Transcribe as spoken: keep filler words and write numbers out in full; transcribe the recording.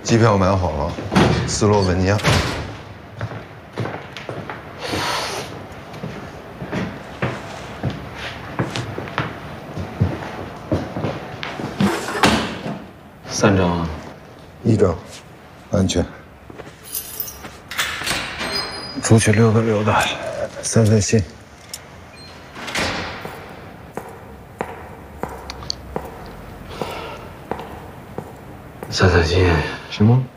机票买好了，斯洛文尼亚。 三张啊？ 一张，安全。 出去溜达溜达，散散心。 散散心，行吗？